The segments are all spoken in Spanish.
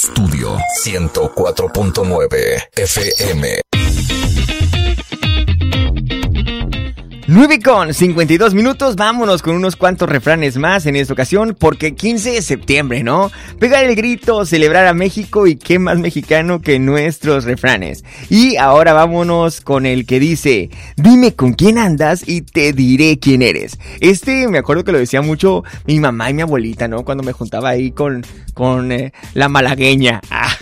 Estudio 104.9 FM. 9:52, vámonos con unos cuantos refranes más en esta ocasión, porque 15 de septiembre, ¿no? Pegar el grito, celebrar a México y qué más mexicano que nuestros refranes. Y ahora vámonos con el que dice, dime con quién andas y te diré quién eres. Me acuerdo que lo decía mucho mi mamá y mi abuelita, ¿no? Cuando me juntaba ahí con la malagueña.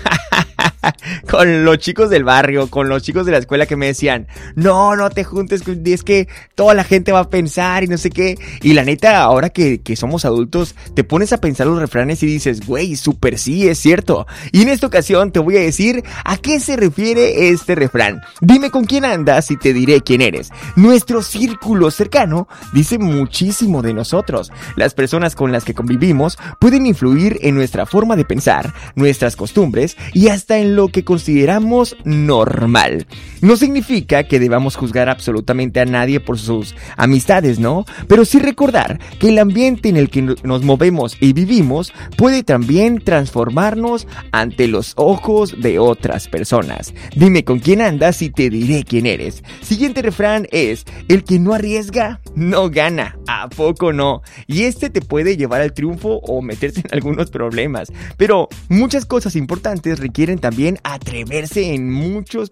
Con los chicos del barrio, con los chicos de la escuela que me decían, no te juntes, es que toda la gente va a pensar y no sé qué. Y la neta, ahora que somos adultos, te pones a pensar los refranes y dices, güey, súper sí, es cierto. Y en esta ocasión te voy a decir a qué se refiere este refrán. Dime con quién andas y te diré quién eres. Nuestro círculo cercano dice muchísimo de nosotros. Las personas con las que convivimos pueden influir en nuestra forma de pensar, nuestras costumbres y hasta en lo que consideramos normal. No significa que debamos juzgar absolutamente a nadie por sus amistades, ¿no? Pero sí recordar que el ambiente en el que nos movemos y vivimos puede también transformarnos ante los ojos de otras personas. Dime con quién andas y te diré quién eres. Siguiente refrán es, el que no arriesga, no gana. ¿A poco no? Y te puede llevar al triunfo o meterte en algunos problemas. Pero muchas cosas importantes requieren también atreverse en muchos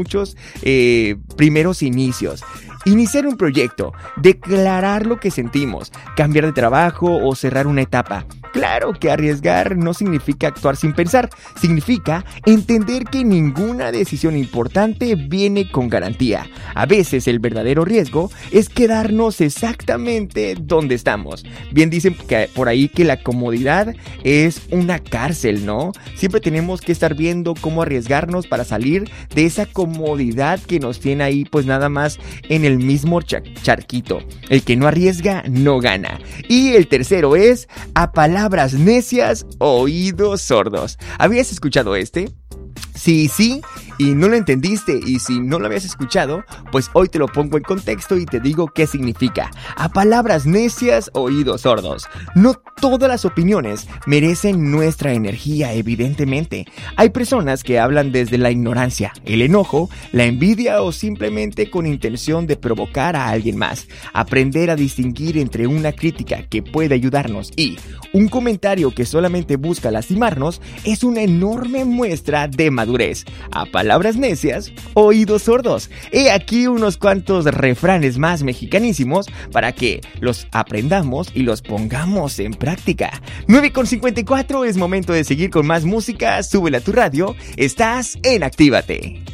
primeros inicios. Iniciar un proyecto, declarar lo que sentimos, cambiar de trabajo o cerrar una etapa. Claro que arriesgar no significa actuar sin pensar, significa entender que ninguna decisión importante viene con garantía. A veces el verdadero riesgo es quedarnos exactamente donde estamos. Bien dicen por ahí que la comodidad es una cárcel, ¿no? Siempre tenemos que estar viendo cómo arriesgarnos para salir de esa comodidad que nos tiene ahí pues nada más en el mismo charquito. El que no arriesga no gana. Y el tercero es a palabras necias, oídos sordos. ¿Habías escuchado este? Sí, y no lo entendiste, y si no lo habías escuchado, pues hoy te lo pongo en contexto y te digo qué significa. A palabras necias, oídos sordos. No todas las opiniones merecen nuestra energía, evidentemente. Hay personas que hablan desde la ignorancia, el enojo, la envidia o simplemente con intención de provocar a alguien más. Aprender a distinguir entre una crítica que puede ayudarnos y un comentario que solamente busca lastimarnos es una enorme muestra de madurez. A palabras necias, oídos sordos. He aquí unos cuantos refranes más mexicanísimos para que los aprendamos y los pongamos en práctica. 9:54, es momento de seguir con más música. Súbela a tu radio. Estás en Actívate.